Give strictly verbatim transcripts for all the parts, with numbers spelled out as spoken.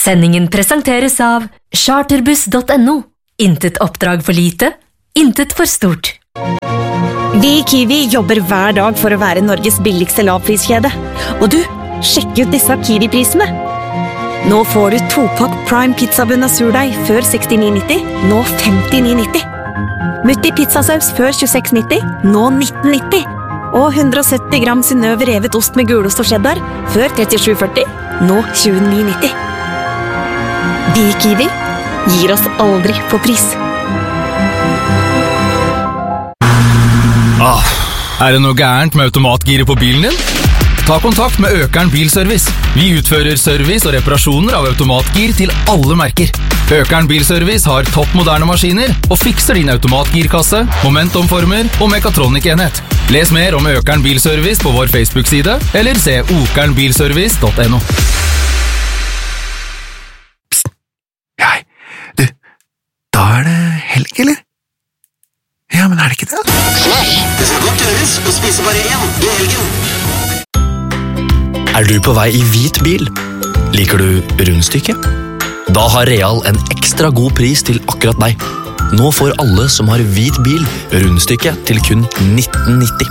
Sendingen presenteres av charterbuss punktum no. Intet oppdrag for lite, intet for stort. Vi i Kiwi jobber hver dag for å være Norges billigste lavpriskjede. Og du, sjekk ut disse Kiwi-prisene. Nå får du to-pakk Prime pizzabunn av surdeig før sekstini nitti, nå femtini nitti. Mutti pizzasaus før tjueseks nitti, nå nitten nitti. Og hundre og sytti gram Synnøve revet ost med gulost og cheddar før trettisju førti, nå tjueni nitti. Vi i Kiwi gir oss aldri på pris. Ah, er det noe gærent med automatgiret på bilen din? Ta kontakt med Økern Bilservice. Vi utfører service og reparasjoner av automatgir til alle merker. Økern Bilservice har topp moderne maskiner og fikser din automatgirkasse, momentomformer og mekatronikenhet. Les mer om Økern Bilservice på vår Facebook-side, eller se okernbilservice punktum no. Psst. Hei, du, da er det helg, eller? Ja, men er det ikke det? Nei, det skal godt gjøres å spise bare én i helgen. Er du på vei i hvit bil? Liker du rundstykke? Da har Real en ekstra god pris til akkurat deg. Nå får alle som har hvit bil rundstykke til kun nitten nitti.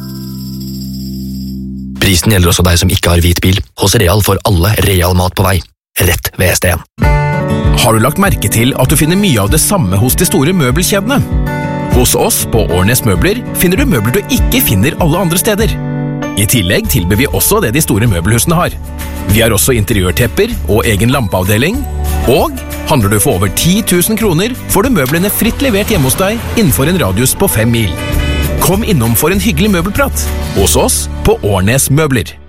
Prisen gjelder også deg som ikke har hvit bil. Hos Real får alle Real mat på vei. Rett ved stedet. Har du lagt merke til at du finner mye av det samme hos de store møbelkjedene? Hos oss på Årnes Møbler finner du møbler du ikke finner alle andre steder. I tillegg tilbyr vi også det de store møbelhusene har. Vi har også interiørtepper og egen lampeavdeling. Og handler du for over ti tusen kroner, får du møblene fritt levert hjemme hos deg innenfor en radius på fem mil. Kom innom for en hyggelig møbelprat hos oss på Årnes Møbler.